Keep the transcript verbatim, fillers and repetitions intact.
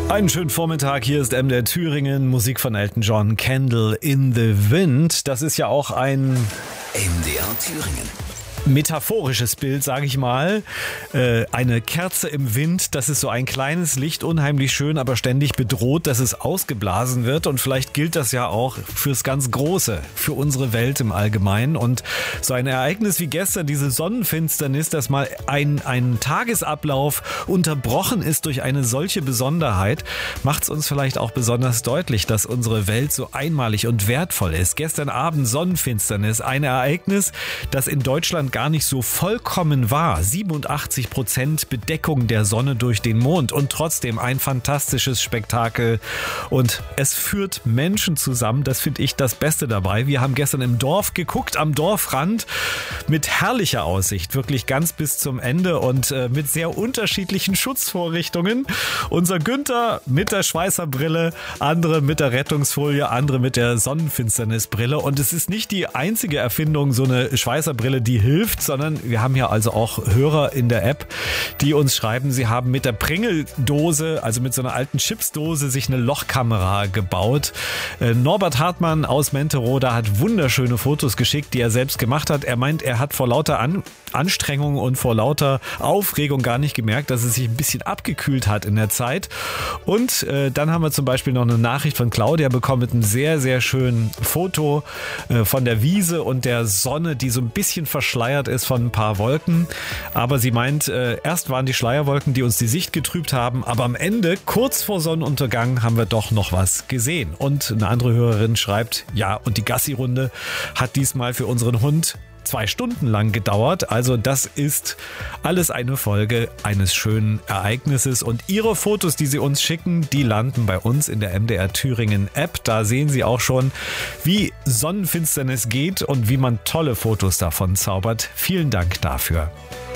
Einen schönen Vormittag, hier ist M D R Thüringen, Musik von Elton John, Candle in the Wind. Das ist ja auch ein M D R Thüringen. metaphorisches Bild, sage ich mal. Äh, eine Kerze im Wind, das ist so ein kleines Licht, unheimlich schön, aber ständig bedroht, dass es ausgeblasen wird. Und vielleicht gilt das ja auch fürs ganz Große, für unsere Welt im Allgemeinen. Und so ein Ereignis wie gestern, diese Sonnenfinsternis, dass mal ein, ein Tagesablauf unterbrochen ist durch eine solche Besonderheit, macht es uns vielleicht auch besonders deutlich, dass unsere Welt so einmalig und wertvoll ist. Gestern Abend Sonnenfinsternis, ein Ereignis, das in Deutschland gar nicht so vollkommen war. siebenundachtzig Prozent Bedeckung der Sonne durch den Mond und trotzdem ein fantastisches Spektakel. Und es führt Menschen zusammen, das finde ich das Beste dabei. Wir haben gestern im Dorf geguckt, am Dorfrand, mit herrlicher Aussicht, wirklich ganz bis zum Ende und äh, mit sehr unterschiedlichen Schutzvorrichtungen. Unser Günther mit der Schweißerbrille, andere mit der Rettungsfolie, andere mit der Sonnenfinsternisbrille. Und es ist nicht die einzige Erfindung, so eine Schweißerbrille, die hilft, sondern wir haben ja also auch Hörer in der App, die uns schreiben, sie haben mit der Pringeldose, also mit so einer alten Chipsdose, sich eine Lochkamera gebaut. Äh, Norbert Hartmann aus Menteroda hat wunderschöne Fotos geschickt, die er selbst gemacht hat. Er meint, er hat vor lauter An- Anstrengung und vor lauter Aufregung gar nicht gemerkt, dass es sich ein bisschen abgekühlt hat in der Zeit. Und äh, dann haben wir zum Beispiel noch eine Nachricht von Claudia bekommen mit einem sehr, sehr schönen Foto äh, von der Wiese und der Sonne, die so ein bisschen verschleiert ist von ein paar Wolken. Aber sie meint, äh, erst waren die Schleierwolken, die uns die Sicht getrübt haben, aber am Ende, kurz vor Sonnenuntergang, haben wir doch noch was gesehen. Und eine andere Hörerin schreibt, ja, und die Gassi-Runde hat diesmal für unseren Hund zwei Stunden lang gedauert. Also das ist alles eine Folge eines schönen Ereignisses. Und Ihre Fotos, die Sie uns schicken, die landen bei uns in der M D R Thüringen App. Da sehen Sie auch schon, wie Sonnenfinsternis geht und wie man tolle Fotos davon zaubert. Vielen Dank dafür.